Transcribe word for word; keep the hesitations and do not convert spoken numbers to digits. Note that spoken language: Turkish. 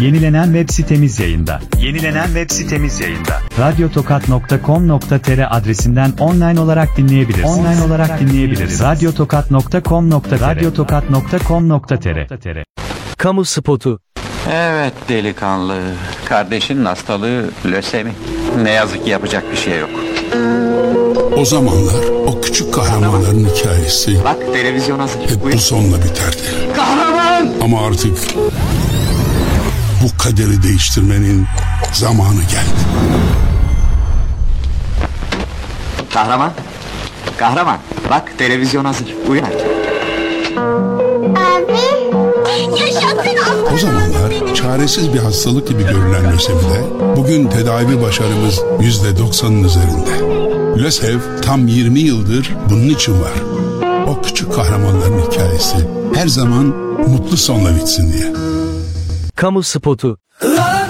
Yenilenen web sitemiz yayında. Yenilenen web sitemiz yayında. radyotokat nokta com nokta tr adresinden online olarak dinleyebilirsiniz. Online olarak dinleyebiliriz. radyotokat nokta com nokta radyotokat nokta com nokta tr. Kamu spotu. Evet delikanlı. Kardeşinin hastalığı lösemi. Ne yazık ki yapacak bir şey yok. O zamanlar o küçük kahramanların hikayesi Bak televizyon hazır. hep Buyur. bu sonla biterdi. Kahraman! Ama artık bu kaderi değiştirmenin zamanı geldi. Kahraman. Kahraman. Bak televizyon hazır. Uyan. O zamanlar çaresiz bir hastalık gibi görülen lösemide bugün tedavi başarımız yüzde doksanın üzerinde. LÖSEV tam yirmi yıldır bunun için var. O küçük kahramanların hikayesi her zaman mutlu sonla bitsin diye. Kamu spotu.